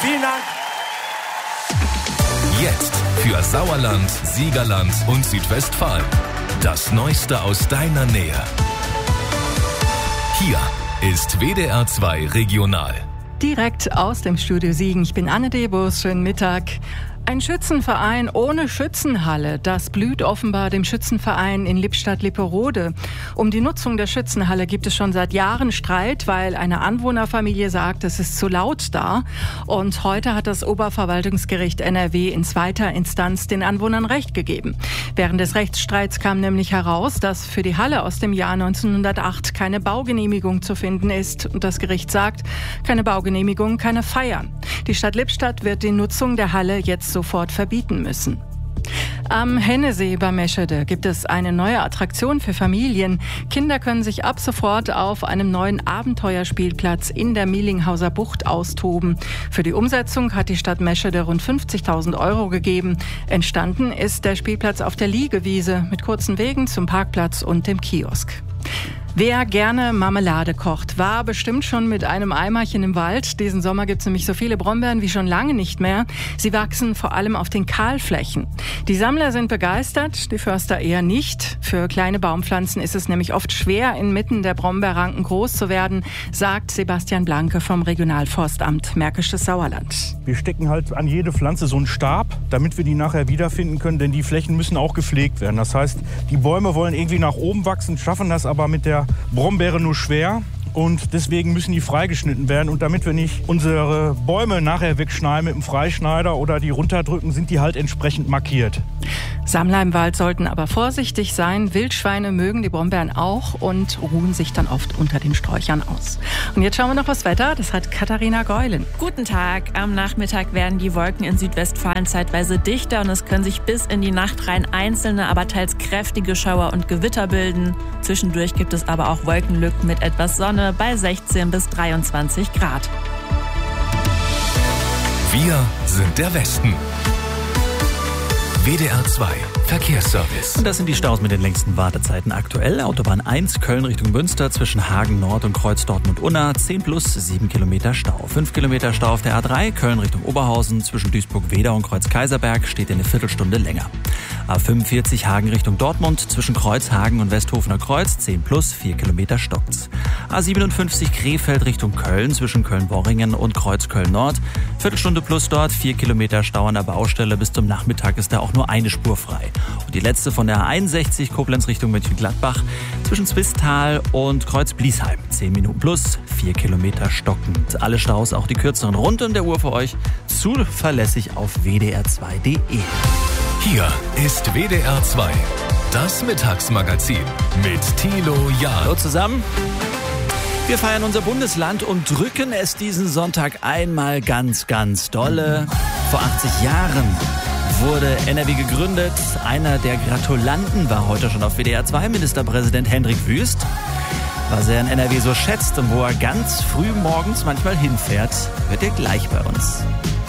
Vielen Dank. Jetzt für Sauerland, Siegerland und Südwestfalen. Das Neueste aus deiner Nähe. Hier ist WDR 2 Regional. Direkt aus dem Studio Siegen. Ich bin Anne Debus. Schönen Mittag. Ein Schützenverein ohne Schützenhalle, das blüht offenbar dem Schützenverein in Lippstadt-Lipperode. Um die Nutzung der Schützenhalle gibt es schon seit Jahren Streit, weil eine Anwohnerfamilie sagt, es ist zu laut da. Und heute hat das Oberverwaltungsgericht NRW in zweiter Instanz den Anwohnern Recht gegeben. Während des Rechtsstreits kam nämlich heraus, dass für die Halle aus dem Jahr 1908 keine Baugenehmigung zu finden ist. Und das Gericht sagt, keine Baugenehmigung, keine Feiern. Die Stadt Lippstadt wird die Nutzung der Halle jetzt sofort verbieten müssen. Am Hennesee bei Meschede gibt es eine neue Attraktion für Familien. Kinder können sich ab sofort auf einem neuen Abenteuerspielplatz in der Mielinghauser Bucht austoben. Für die Umsetzung hat die Stadt Meschede rund 50.000 € gegeben. Entstanden ist der Spielplatz auf der Liegewiese mit kurzen Wegen zum Parkplatz und dem Kiosk. Wer gerne Marmelade kocht, war bestimmt schon mit einem Eimerchen im Wald. Diesen Sommer gibt es nämlich so viele Brombeeren wie schon lange nicht mehr. Sie wachsen vor allem auf den Kahlflächen. Die Sammler sind begeistert, die Förster eher nicht. Für kleine Baumpflanzen ist es nämlich oft schwer, inmitten der Brombeerranken groß zu werden, sagt Sebastian Blanke vom Regionalforstamt Märkisches Sauerland. Wir stecken halt an jede Pflanze so einen Stab, damit wir die nachher wiederfinden können, denn die Flächen müssen auch gepflegt werden. Das heißt, die Bäume wollen irgendwie nach oben wachsen, schaffen das aber mit der Brombeere nur schwer. Und deswegen müssen die freigeschnitten werden. Und damit wir nicht unsere Bäume nachher wegschneiden mit dem Freischneider oder die runterdrücken, sind die halt entsprechend markiert. Sammler im Wald sollten aber vorsichtig sein. Wildschweine mögen die Brombeeren auch und ruhen sich dann oft unter den Sträuchern aus. Und jetzt schauen wir noch aufs Wetter. Das hat Katharina Geulen. Guten Tag. Am Nachmittag werden die Wolken in Südwestfalen zeitweise dichter und es können sich bis in die Nacht rein einzelne, aber teils kräftige Schauer und Gewitter bilden. Zwischendurch gibt es aber auch Wolkenlücken mit etwas Sonne bei 16 bis 23 Grad. Wir sind der Westen. WDR 2 Verkehrsservice. Und das sind die Staus mit den längsten Wartezeiten aktuell. Autobahn 1 Köln Richtung Münster zwischen Hagen Nord und Kreuz Dortmund-Unna 10 plus 7 Kilometer Stau. 5 Kilometer Stau auf der A3 Köln Richtung Oberhausen zwischen Duisburg-Wedau und Kreuz-Kaiserberg steht eine Viertelstunde länger. A45 Hagen Richtung Dortmund zwischen Kreuzhagen und Westhofener Kreuz 10 plus 4 Kilometer stockt's. A57 Krefeld Richtung Köln zwischen Köln-Worringen und Kreuz-Köln-Nord. Viertelstunde plus dort, 4 Kilometer Stau an der Baustelle. Bis zum Nachmittag ist da auch nur eine Spur frei. Und die letzte von der A61 Koblenz Richtung Mönchengladbach zwischen Zwistal und Kreuz-Bliesheim. 10 Minuten plus, 4 Kilometer stockend. Alle Staus, auch die kürzeren rund um der Uhr für euch zuverlässig auf wdr2.de. Hier ist WDR 2, das Mittagsmagazin mit Thilo Jahn. Hallo zusammen. Wir feiern unser Bundesland und drücken es diesen Sonntag einmal ganz, ganz dolle. Vor 80 Jahren wurde NRW gegründet. Einer der Gratulanten war heute schon auf WDR 2, Ministerpräsident Hendrik Wüst. Was er in NRW so schätzt und wo er ganz früh morgens manchmal hinfährt, hört ihr gleich bei uns.